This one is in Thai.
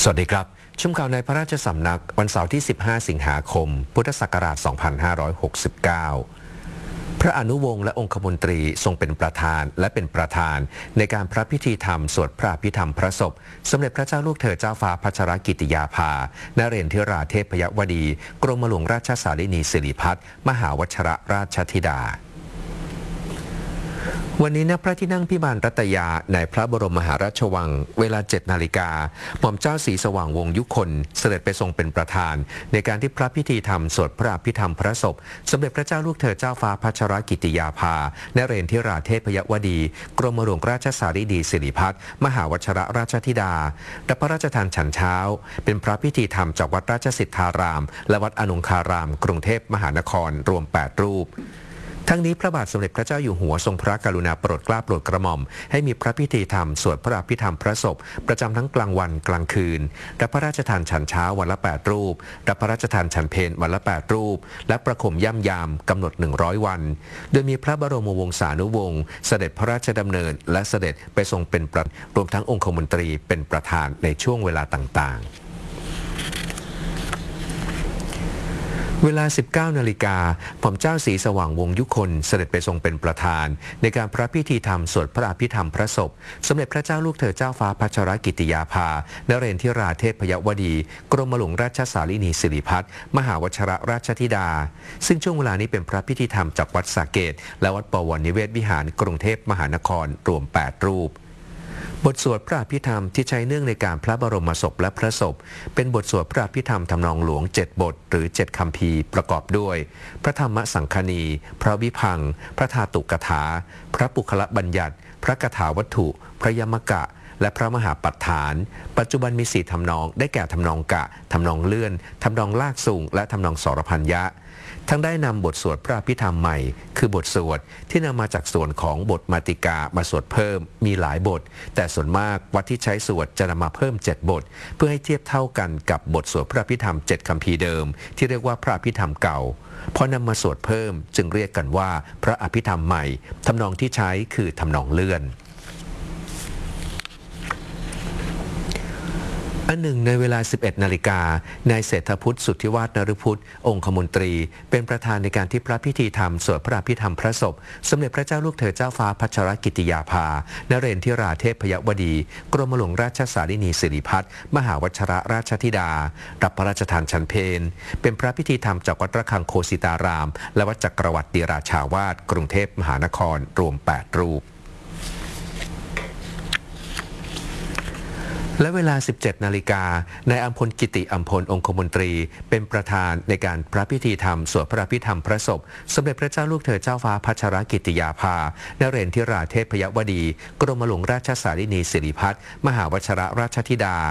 สวัสดีครับชมข่าวในพระราชสำนักวันเสาร์ที่ 15 สิงหาคม พุทธศักราช 2569 พระอนุวงศ์และองคมนตรีทรงเป็นประธานและเป็นประธานในการพระพิธีธรรมสวดพระอภิธรรมพระศพสมเด็จพระเจ้าลูกเธอเจ้าฟ้าพัชรกิติยาภานเรนทิราเทพยวดีกรมหลวงราชสารินีสิริพัฒน์มหาวชรราชธิดาวันนี้ณพระที่นั่งพิมานรัตยาในพระบรมมหาราชวังเวลา 7 นาฬิกาหม่อมเจ้าศรีสว่างวงศ์ยุคนเสด็จไปทรงเป็นประธานในการที่พระพิธีธรรมสวดพระอภิธรรมพระศพสมเด็จพระเจ้าลูกเธอเจ้าฟ้าพัชรกิติยาภานเรนทิราเทพยวดีกรมหลวงราชสารินีสิริพัฒน์มหาวชรราชธิดาและพระราชทานฉันเช้าเป็นพระพิธีธรรมจากวัดราชสิทธารามและวัดอนงคารามกรุงเทพมหานครรวม 8 รูปทั้งนี้พระบาทสมเด็จพระเจ้าอยู่หัวทรงพระกรุณาโปรดเกล้าโปรดกระหม่อมให้มีพระพิธีธรรมสวดพระอภิธรรมพระศพประจำทั้งกลางวันกลางคืนและพระราชทานฉันเช้าวันละ 8 รูปและพระราชทานฉันเพลวันละ 8 รูปและประคมย่ำยามกำหนด 100 วันโดยมีพระบรมวงศานุวงศ์เสด็จพระราชดำเนินและเสด็จไปทรงเป็นประธานรวมทั้งองคมนตรีเป็นประธานในช่วงเวลาต่างๆเวลา 19 นาฬิกาหม่อมเจ้าศรีสว่างวงศ์ยุคนเสด็จไปทรงเป็นประธานในการพระพิธีธรรมสวดพระอภิธรรมพระศพสมเด็จพระเจ้าลูกเธอเจ้าฟ้าพัชรกิติยาภานเรนทิราเทพยวดีกรมหลวงราชสารินีสิริพัฒน์มหาวชรราชธิดาซึ่งช่วงเวลานี้เป็นพระพิธีธรรมจากวัดสาเกตและวัดปวรนิเวศวิหารกรุงเทพมหานครรวม 8 รูปบทสวดพระอภิธรรมที่ใช้เนื่องในการพระบรมศพและพระศพเป็นบทสวดพระอภิธรรมทำนองหลวง7 บทหรือ7 คัมภีร์ประกอบด้วยพระธรรมสังคณีพระวิพังค์พระธาตุกถาพระปุคละบัญญัติพระกถาวัตถุพระยมกะและพระมหาปัฏฐานปัจจุบันมี4 ทำนองได้แก่ทำนองกะทำนองเลื่อนทำนองลากสูงและทำนองสรพัญญะทั้งได้นำบทสวดพระอภิธรรมใหม่คือบทสวดที่นำมาจากส่วนของบทมาติกามาสวดเพิ่มมีหลายบทแต่ส่วนมากวัดที่ใช้สวดจะนำมาเพิ่ม7 บทเพื่อให้เทียบเท่ากันกับบทสวดพระอภิธรรม7 คัมภีร์เดิมที่เรียกว่าพระอภิธรรมเก่าพอนำมาสวดเพิ่มจึงเรียกกันว่าพระอภิธรรมใหม่ทำนองที่ใช้คือทำนองเลื่อนอันหนึ่งในเวลา 11 นาฬิกานายเศรษฐพุทธสุทธิวาฒนฤพุทธองคมนตรีเป็นประธานในการที่พระพิธีธรรมสวดพระอภิธรรมพระศพสมเด็จพระเจ้าลูกเธอเจ้าฟ้าพัชรกิติยาภานเรนทิราเทพยวดีกรมหลวงราชสารินีสิริพัฒน์มหาวชรราชธิดารับพระราชทานฉันเพลเป็นพระพิธีธรรมจากวัดระฆังโคสิตารามและวัดจักรวรรดิราชาวาสกรุงเทพมหานครรวม 8 รูปและเวลา 17 นาฬิกานายอัมพลกิติอัมพลองคมนตรีเป็นประธานในการพระพิธีธรรมสวดพระอภิธรรมพระศพสมเด็จพระเจ้าลูกเธอเจ้าฟ้าพัชรกิติยาภานเรนทิราเทพยวดีกรมหลวงราชสารินีสิริพัฒน์มหาวชรราชธิดา